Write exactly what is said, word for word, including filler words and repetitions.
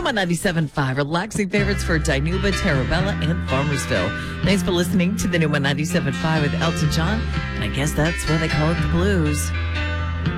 Numa ninety-seven point five, relaxing favorites for Dinuba, Terrabella, and Farmersville. Thanks for listening to the Numa ninety-seven point five with Elton John. And I guess that's why they call it the blues.